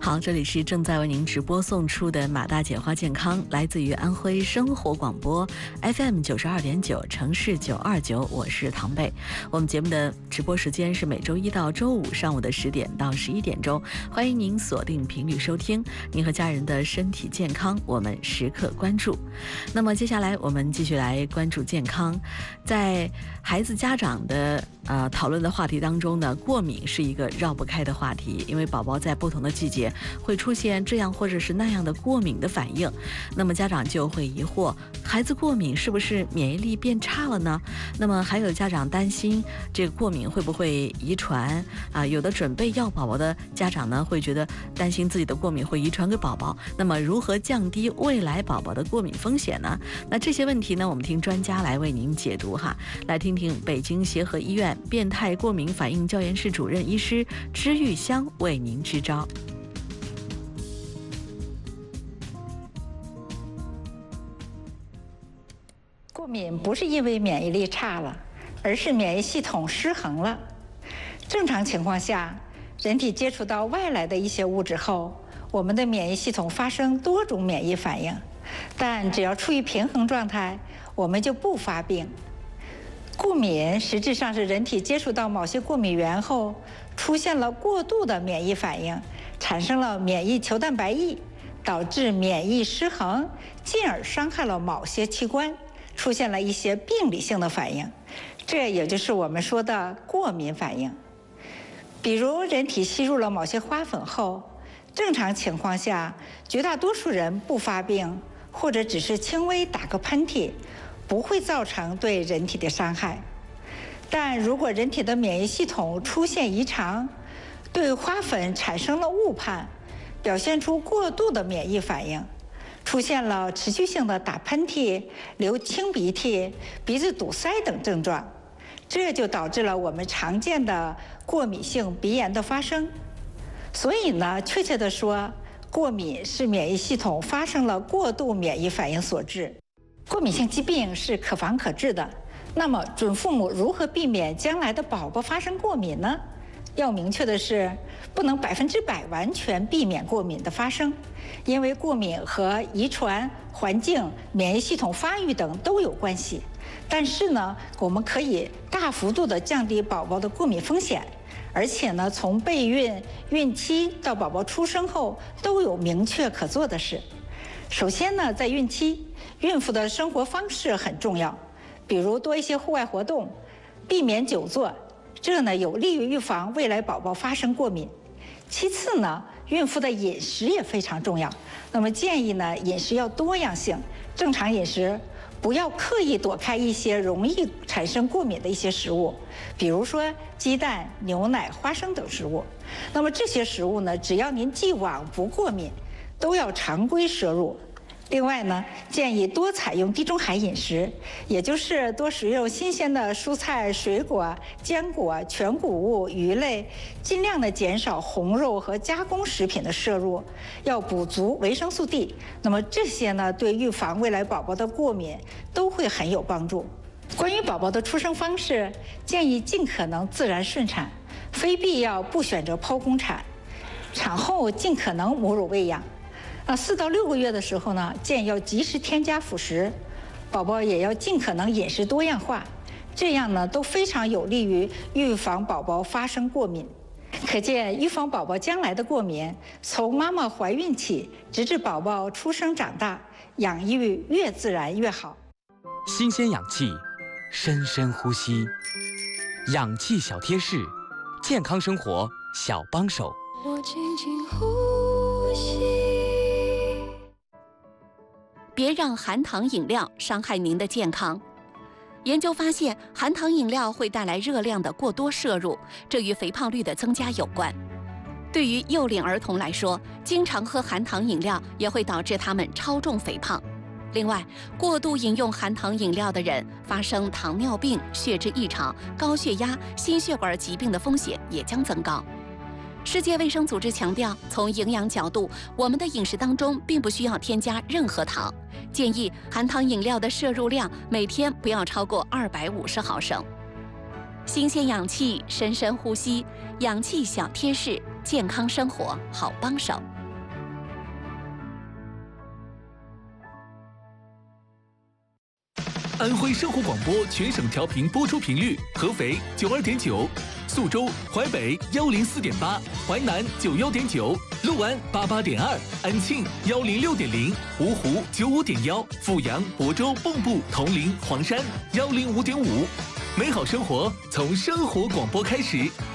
好，这里是正在为您直播送出的马大姐话健康，来自于安徽生活广播 FM 92.9城市929，我是唐贝。我们节目的直播时间是每周一到周五上午的10点到11点钟，欢迎您锁定频率收听。您和家人的身体健康，我们时刻关注。那么接下来我们继续来关注健康，在孩子家长的讨论的话题当中呢，过敏是一个绕不开的话题，因为宝宝在不同的季节会出现这样或者是那样的过敏的反应，那么家长就会疑惑，孩子过敏是不是免疫力变差了呢？那么还有家长担心这个过敏会不会遗传有的准备要宝宝的家长呢，会觉得担心自己的过敏会遗传给宝宝，那么如何降低未来宝宝的过敏风险呢？那这些问题呢，我们听专家来为您解读哈。来听听北京协和医院变态过敏反应教研室主任医师支玉香为您支招。 过敏不是因为免疫力差了，而是免疫系统失衡了。正常情况下，人体接触到外来的一些物质后，我们的免疫系统发生多种免疫反应，但只要处于平衡状态，我们就不发病。过敏实质上是人体接触到某些过敏源后，出现了过度的免疫反应，产生了免疫球蛋白异，导致免疫失衡，进而伤害了某些器官，出现了一些病理性的反应，这也就是我们说的过敏反应。比如人体吸入了某些花粉后，正常情况下绝大多数人不发病，或者只是轻微打个喷嚏，不会造成对人体的伤害。但如果人体的免疫系统出现异常，对花粉产生了误判，表现出过度的免疫反应，出现了持续性的打喷嚏、流清鼻涕、鼻子堵塞等症状，这就导致了我们常见的过敏性鼻炎的发生。所以呢，确切地说，过敏是免疫系统发生了过度免疫反应所致。过敏性疾病是可防可治的，那么准父母如何避免将来的宝宝发生过敏呢？要明确的是，不能100%完全避免过敏的发生，因为过敏和遗传、环境、免疫系统发育等都有关系。但是呢，我们可以大幅度地降低宝宝的过敏风险，而且呢，从备孕、孕期到宝宝出生后都有明确可做的事。首先呢，在孕期，孕妇的生活方式很重要，比如多一些户外活动，避免久坐，这呢有利于预防未来宝宝发生过敏。其次呢，孕妇的饮食也非常重要，那么建议呢，饮食要多样性，正常饮食，不要刻意躲开一些容易产生过敏的一些食物，比如说鸡蛋、牛奶、花生等食物。那么这些食物呢，只要您既往不过敏，都要常规摄入。另外呢，建议多采用地中海饮食，也就是多食用新鲜的蔬菜、水果、坚果、全谷物、鱼类，尽量的减少红肉和加工食品的摄入，要补足维生素 D。那么这些呢，对预防未来宝宝的过敏都会很有帮助。关于宝宝的出生方式，建议尽可能自然顺产，非必要不选择剖宫产，产后尽可能母乳喂养。4到6个月的时候呢，建议要及时添加辅食，宝宝也要尽可能饮食多样化，这样呢都非常有利于预防宝宝发生过敏。可见，预防宝宝将来的过敏，从妈妈怀孕起，直至宝宝出生长大，养育越自然越好。 新鲜氧气，深深呼吸，氧气小贴士，健康生活小帮手。 我轻轻呼吸。 别让含糖饮料伤害您的健康。研究发现，含糖饮料会带来热量的过多摄入，这与肥胖率的增加有关。对于幼龄儿童来说，经常喝含糖饮料也会导致他们超重肥胖。另外，过度饮用含糖饮料的人，发生糖尿病、血脂异常、高血压、心血管疾病的风险也将增高。世界卫生组织强调，从营养角度，我们的饮食当中并不需要添加任何糖，建议含糖饮料的摄入量每天不要超过250毫升。新鲜氧气，深深呼吸，氧气小贴士，健康生活好帮手。 安徽生活广播全省调频播出频率：合肥92.9，宿州、淮北104.8，淮南91.9，六安88.2，安庆106.0，芜湖95.1，阜阳、亳州、蚌埠、铜陵、黄山105.5。美好生活从生活广播开始，